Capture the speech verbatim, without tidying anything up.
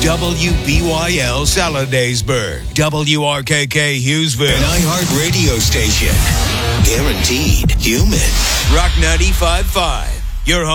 W B Y L Saladaysburg, W R K K Hughesville, an iHeart radio station. Guaranteed human. Rock ninety-five point five. Your home.